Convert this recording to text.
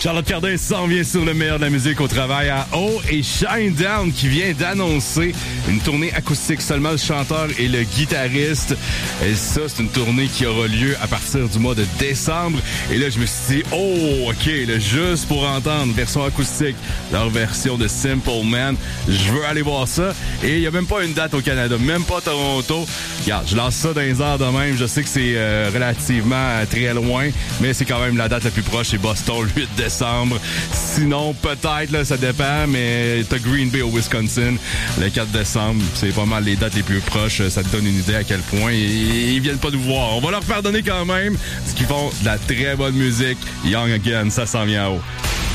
Charlotte Cardin s'en vient sur le meilleur de la musique au travail à O et Shinedown qui vient d'annoncer une tournée acoustique, seulement le chanteur et le guitariste. Et ça, c'est une tournée qui aura lieu à partir du mois de décembre. Et là, je me suis dit, oh, OK, là, juste pour entendre version acoustique, leur version de Simple Man, je veux aller voir ça. Et il n'y a même pas une date au Canada, même pas Toronto. Regarde, je lance ça dans les airs de même. Je sais que c'est relativement très loin, mais c'est quand même la date la plus proche, c'est Boston, le 8 décembre. Sinon, peut-être, là, ça dépend, mais t'as Green Bay au Wisconsin le 4 décembre. C'est pas mal les dates les plus proches. Ça te donne une idée à quel point ils viennent pas nous voir. On va leur pardonner quand même, parce qu'ils font de la très bonne musique. Young Again, ça s'en vient en haut.